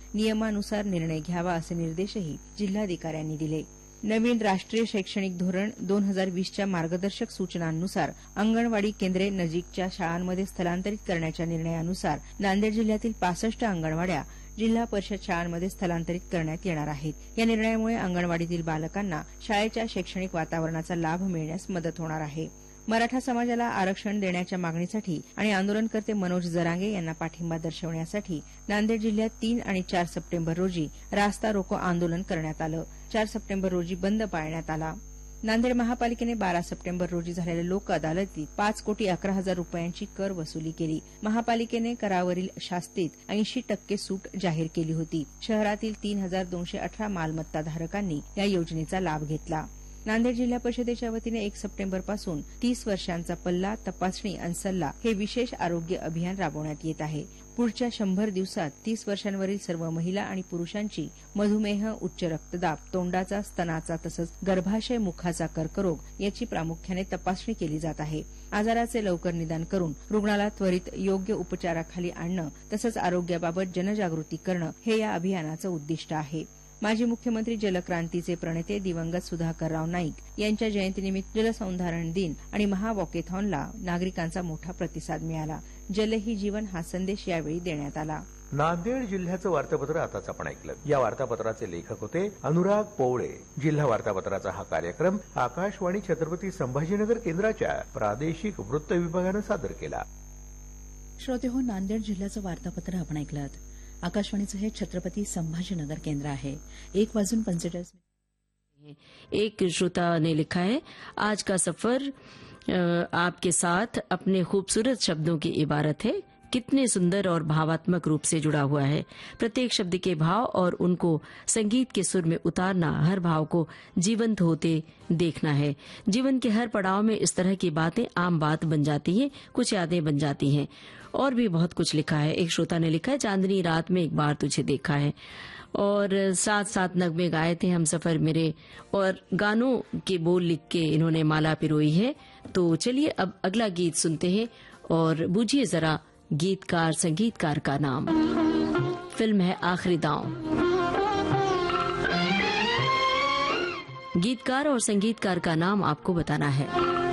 नियमानुसार निर्णय घ्यावा असे निर्देशही जिल्हाधिकाऱ्यांनी दिले. नवीन राष्ट्रीय शैक्षणिक धोरण 2020च्या मार्गदर्शक सूचनांनुसार अंगणवाडी केंद्रे नजीकच्या शाळांमध्ये स्थलांतरित करण्याच्या निर्णयानुसार नांदेड जिल्ह्यातील 65 अंगणवाड्या जिल्हा परिषद शाळांमध्ये स्थलांतरित करण्यात येणार आहेत. या निर्णयामुळे अंगणवाडीतील बालकांना शाळेच्या शैक्षणिक वातावरणाचा लाभ मिळण्यास मदत होणार आहे. मराठा समाजाला आरक्षण देण्याच्या मागणीसाठी आणि आंदोलनकर्ते मनोज जरांगे यांना पाठिंबा दर्शवण्यासाठी नांदेड जिल्ह्यात 3 आणि 4 सप्टेंबर रोजी रास्ता रोको आंदोलन करण्यात आलं. 4 सप्टेंबर रोजी बंद पाळण्यात आला. नांदेड महापालिकेने 12 सप्टेंबर रोजी झालेल्या लोक अदालतीत 5,11,00,000 रुपयांची कर वसुली केली. महापालिकेने करावरील शास्तीत 80% सूट जाहीर केली होती. शहरातील 3,218 मालमत्ताधारकांनी या योजनेचा लाभ घेतला. नांदेड जिल्हा परिषदेच्या वतीने 1 सप्टेंबरपासून 30 वर्षांचा पल्ला तपासणी आणि सल्ला हे विशेष आरोग्य अभियान राबवण्यात येत आहे. पुढच्या 100 दिवसात 30 वर्षांवरील सर्व महिला आणि पुरुषांची मधुमेह, उच्च रक्तदाब, तोंडाचा, स्तनाचा तसंच गर्भाशय मुखाचा कर्करोग याची प्रामुख्याने तपासणी केली जात आहे. आजाराचे लवकर निदान करून रुग्णाला त्वरित योग्य उपचाराखाली आणणं तसंच आरोग्याबाबत जनजागृती करणं हे या अभियानाचं उद्दिष्ट आहे. माजी मुख्यमंत्री जलक्रांतीचे प्रणेते दिवंगत सुधाकरराव नाईक यांच्या जयंतीनिमित्त जलसंधारण दिन आणि महावॉकेथॉनला नागरिकांचा मोठा प्रतिसाद मिळाला. जल ही जीवन हा संदेश यावेळी देण्यात आला. नांदेड जिल्ह्याचं वार्तापत्र आताच आपण ऐकलं. या वार्तापत्राचे लेखक होते अनुराग पोवळे. जिल्हा वार्तापत्राचा हा कार्यक्रम आकाशवाणी छत्रपती संभाजीनगर केंद्राच्या प्रादेशिक वृत्त विभागानं सादर केला. श्रोतेहो, नांदेड जिल्ह्याचं वार्तापत्र आपण ऐकलं. आकाशवाणीचं हे छत्रपती संभाजीनगर केंद्र आहे. 1:45 एक श्रोता ने लिखा है, आज का सफर आपके साथ अपने खूबसूरत शब्दों की इबारत है. कितने सुंदर और भावात्मक रूप से जुड़ा हुआ है. प्रत्येक शब्द के भाव और उनको संगीत के सुर में उतारना, हर भाव को जीवंत होते देखना है. जीवन के हर पड़ाव में इस तरह की बातें आम बात बन जाती हैं, कुछ यादें बन जाती हैं. और भी बहुत कुछ लिखा है. एक श्रोता ने लिखा है, चांदनी रात में एक बार तुझे देखा है. और 7 नगमे गाए थे हम सफर मेरे, और गानों के बोल लिख के इन्होंने माला पिरोई है. तो चलिए अब अगला गीत सुनते हैं और बूझिए जरा गीतकार संगीतकार का नाम. फिल्म है आखिरी दांव. गीतकार और संगीतकार का नाम आपको बताना है.